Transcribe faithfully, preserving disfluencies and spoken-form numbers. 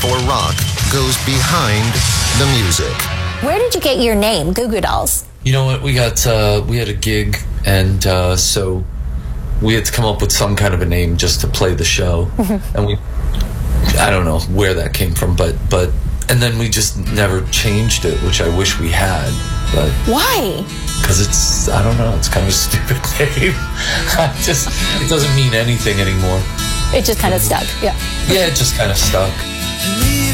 for rock goes behind the music. Where did you get your name, Goo Goo Dolls? You know what? We got uh, we had a gig, and uh, so we had to come up with some kind of a name just to play the show. And we, I don't know where that came from, but but and then we just never changed it, which I wish we had. But why? Because it's I don't know. It's kind of a stupid name. I just it doesn't mean anything anymore. It just kind of stuck. Yeah. Yeah, it just kind of stuck.